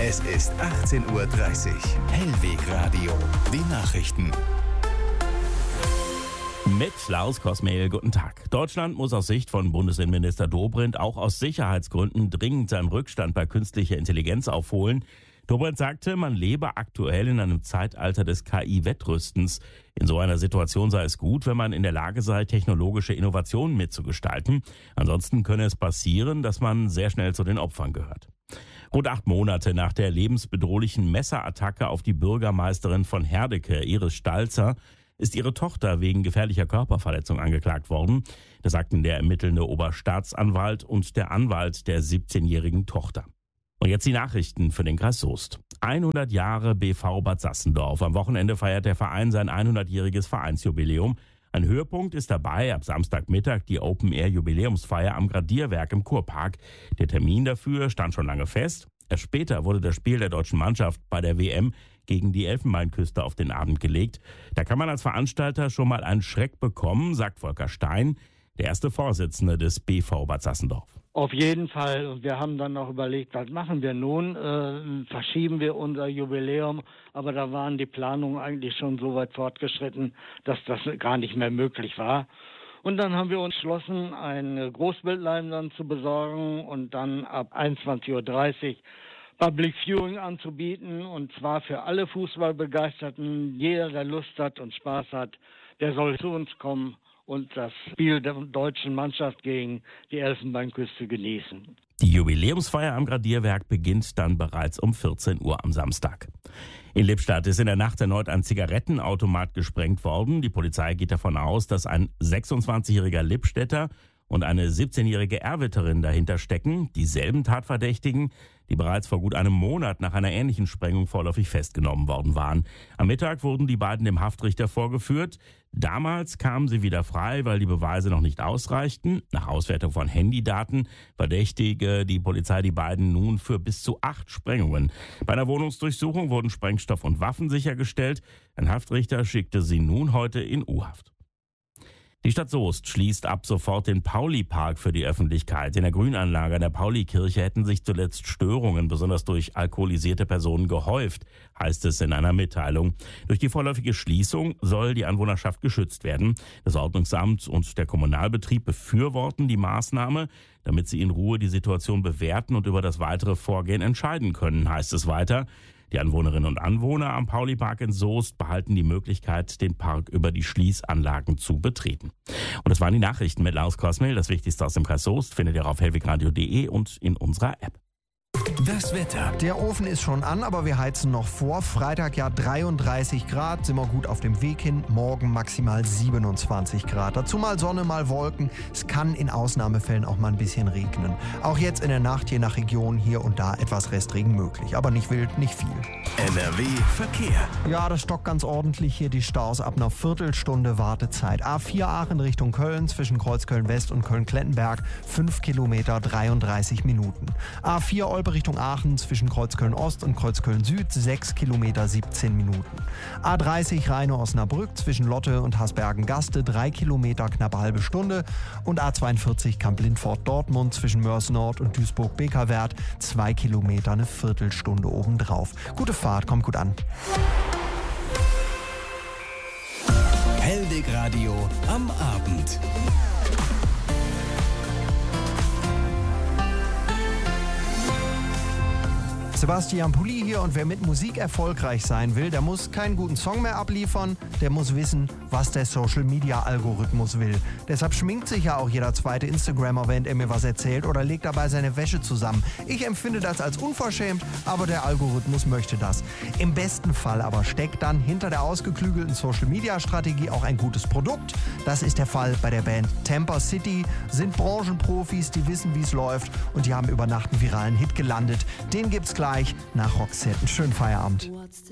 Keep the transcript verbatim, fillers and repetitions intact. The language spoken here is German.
Es ist achtzehn Uhr dreißig. Hellweg Radio. Die Nachrichten. Mit Klaus Kosmehl, guten Tag. Deutschland muss aus Sicht von Bundesinnenminister Dobrindt auch aus Sicherheitsgründen dringend seinen Rückstand bei künstlicher Intelligenz aufholen. Dobrindt sagte, man lebe aktuell in einem Zeitalter des K I-Wettrüstens. In so einer Situation sei es gut, wenn man in der Lage sei, technologische Innovationen mitzugestalten. Ansonsten könne es passieren, dass man sehr schnell zu den Opfern gehört. Rund acht Monate nach der lebensbedrohlichen Messerattacke auf die Bürgermeisterin von Herdecke, Iris Stalzer, ist ihre Tochter wegen gefährlicher Körperverletzung angeklagt worden. Das sagten der ermittelnde Oberstaatsanwalt und der Anwalt der siebzehnjährigen Tochter. Und jetzt die Nachrichten für den Kreis Soest. hundert Jahre B V Bad Sassendorf. Am Wochenende feiert der Verein sein hundertjähriges Vereinsjubiläum. Ein Höhepunkt ist dabei ab Samstagmittag die Open-Air-Jubiläumsfeier am Gradierwerk im Kurpark. Der Termin dafür stand schon lange fest. Erst später wurde das Spiel der deutschen Mannschaft bei der W M gegen die Elfenbeinküste auf den Abend gelegt. Da kann man als Veranstalter schon mal einen Schreck bekommen, sagt Volker Stein, der erste Vorsitzende des B V Bad Sassendorf. Auf jeden Fall. Und wir haben dann noch überlegt, was machen wir nun? Äh, verschieben wir unser Jubiläum? Aber da waren die Planungen eigentlich schon so weit fortgeschritten, dass das gar nicht mehr möglich war. Und dann haben wir uns entschlossen, eine Großbildleinwand zu besorgen und dann ab einundzwanzig Uhr dreißig Public Viewing anzubieten. Und zwar für alle Fußballbegeisterten. Jeder, der Lust hat und Spaß hat, der soll zu uns kommen und das Spiel der deutschen Mannschaft gegen die Elfenbeinküste genießen. Die Jubiläumsfeier am Gradierwerk beginnt dann bereits um vierzehn Uhr am Samstag. In Lippstadt ist in der Nacht erneut ein Zigarettenautomat gesprengt worden. Die Polizei geht davon aus, dass ein sechsundzwanzigjähriger Lippstädter und eine siebzehnjährige Erwitterin dahinter stecken, dieselben Tatverdächtigen, die bereits vor gut einem Monat nach einer ähnlichen Sprengung vorläufig festgenommen worden waren. Am Mittag wurden die beiden dem Haftrichter vorgeführt. Damals kamen sie wieder frei, weil die Beweise noch nicht ausreichten. Nach Auswertung von Handydaten verdächtige die Polizei die beiden nun für bis zu acht Sprengungen. Bei einer Wohnungsdurchsuchung wurden Sprengstoff und Waffen sichergestellt. Ein Haftrichter schickte sie nun heute in U-Haft. Die Stadt Soest schließt ab sofort den Pauli-Park für die Öffentlichkeit. In der Grünanlage der Pauli-Kirche hätten sich zuletzt Störungen, besonders durch alkoholisierte Personen, gehäuft, heißt es in einer Mitteilung. Durch die vorläufige Schließung soll die Anwohnerschaft geschützt werden. Das Ordnungsamt und der Kommunalbetrieb befürworten die Maßnahme, damit sie in Ruhe die Situation bewerten und über das weitere Vorgehen entscheiden können, heißt es weiter. Die Anwohnerinnen und Anwohner am Pauli-Park in Soest behalten die Möglichkeit, den Park über die Schließanlagen zu betreten. Und das waren die Nachrichten mit Klaus Kosmehl. Das Wichtigste aus dem Kreis Soest findet ihr auf hellwegradio punkt de und in unserer App. Das Wetter. Der Ofen ist schon an, aber wir heizen noch vor. Freitag ja dreiunddreißig Grad, sind wir gut auf dem Weg hin. Morgen maximal siebenundzwanzig Grad. Dazu mal Sonne, mal Wolken. Es kann in Ausnahmefällen auch mal ein bisschen regnen. Auch jetzt in der Nacht je nach Region hier und da etwas Restregen möglich. Aber nicht wild, nicht viel. N R W Verkehr. Ja, das stockt ganz ordentlich hier die Staus ab einer Viertelstunde Wartezeit. A vier Aachen Richtung Köln zwischen Kreuzköln West und Köln-Klettenberg. fünf Kilometer, dreiunddreißig Minuten. A vier Olpe Richtung Aachen zwischen Kreuzköln Ost und Kreuzköln Süd, sechs Kilometer, siebzehn Minuten. A dreißig Rheine-Osnabrück zwischen Lotte und Hasbergen-Gaste, drei Kilometer, knappe halbe Stunde. Und A zweiundvierzig Kamp-Lindfort-Dortmund zwischen Mörs Nord und Duisburg-Bekerwert, zwei Kilometer, eine Viertelstunde obendrauf. Gute Fahrt, kommt gut an. Hellweg Radio am Abend. Sebastian Pulli hier und wer mit Musik erfolgreich sein will, der muss keinen guten Song mehr abliefern, der muss wissen, was der Social-Media-Algorithmus will. Deshalb schminkt sich ja auch jeder zweite Instagrammer, während er mir was erzählt oder legt dabei seine Wäsche zusammen. Ich empfinde das als unverschämt, aber der Algorithmus möchte das. Im besten Fall aber steckt dann hinter der ausgeklügelten Social-Media-Strategie auch ein gutes Produkt. Das ist der Fall bei der Band Tampa City, sind Branchenprofis, die wissen, wie es läuft und die haben über Nacht einen viralen Hit gelandet. Den gibt's gleich nach Roxette. Schönen Feierabend.